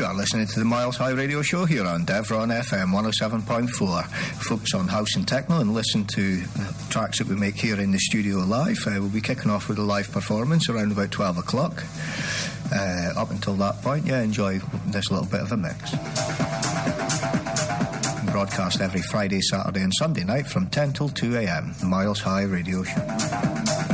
You are listening to the Miles High Radio Show here on Devron FM 107.4. Focus on house and techno and listen to tracks that we make here in the studio live. We'll be kicking off with a live performance around about 12 o'clock. Up until that point, enjoy this little bit of a mix. Broadcast every Friday, Saturday and Sunday night from 10 till 2 a.m. The Miles High Radio Show.